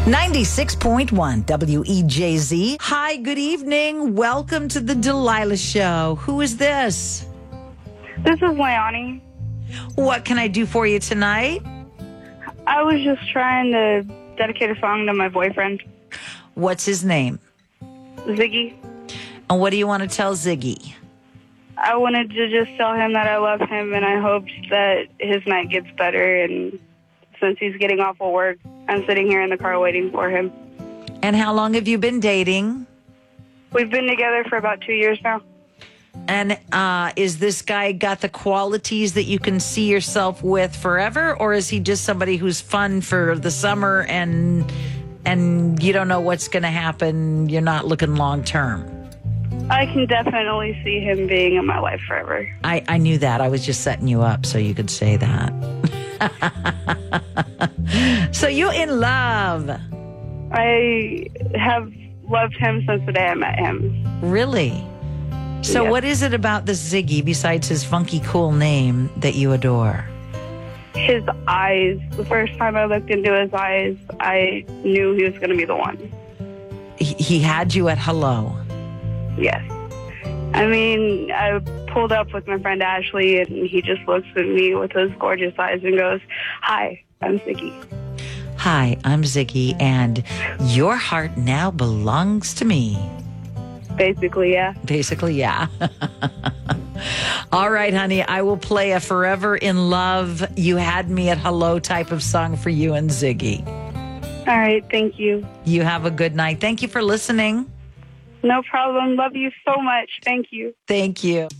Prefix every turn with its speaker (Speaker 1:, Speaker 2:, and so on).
Speaker 1: 96.1 WEJZ. Hi, good evening. Welcome to the Delilah Show. Who is this?
Speaker 2: This is Leonie.
Speaker 1: What can I do for you tonight?
Speaker 2: I was just trying to dedicate a song to my boyfriend,
Speaker 1: What's his name?
Speaker 2: Ziggy.
Speaker 1: And what do you want to tell Ziggy?
Speaker 2: I wanted to just tell him that I love him and I hoped that his night gets better. And since he's getting off of work, I'm sitting here in the car waiting for him.
Speaker 1: And how long have you been dating?
Speaker 2: We've been together for about 2 years now.
Speaker 1: And is this guy got the qualities that you can see yourself with forever? Or is he just somebody who's fun for the summer and you don't know what's going to happen? You're not looking long term.
Speaker 2: I can definitely see him being in my life forever.
Speaker 1: I knew that. I was just setting you up so you could say that. So you're in love.
Speaker 2: I have loved him since the day I met him.
Speaker 1: Really? So
Speaker 2: Yes.
Speaker 1: What is it about this Ziggy, besides his funky, cool name, that you adore?
Speaker 2: His eyes. The first time I looked into his eyes, I knew he was going to be the one.
Speaker 1: He had you at hello.
Speaker 2: Yes. I mean, I pulled up with my friend Ashley, and he just looks at me with those gorgeous eyes and goes, "Hi, I'm Ziggy."
Speaker 1: Hi, I'm Ziggy, and your heart now belongs to me.
Speaker 2: Basically, yeah.
Speaker 1: Basically, yeah. All right, honey, I will play a Forever in Love, You Had Me at Hello type of song for you and Ziggy.
Speaker 2: All right, thank you.
Speaker 1: You have a good night. Thank you for listening.
Speaker 2: No problem. Love you so much. Thank you.
Speaker 1: Thank you.